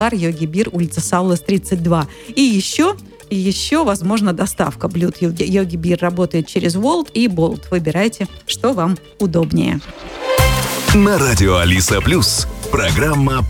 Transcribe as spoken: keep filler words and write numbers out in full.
Йоги Бир, улица Саулас, тридцать два. И еще, и еще, возможно, доставка блюд Йоги Бир работает через Wolt и Bolt. Выбирайте, что вам удобнее. На радио Алиса Плюс программа